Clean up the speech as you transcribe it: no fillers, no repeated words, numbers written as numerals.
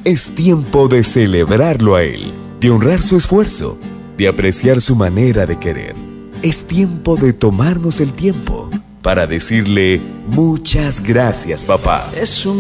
Es tiempo de celebrarlo a él, de honrar su esfuerzo, de apreciar su manera de querer. Es tiempo de tomarnos el tiempo para decirle muchas gracias, papá.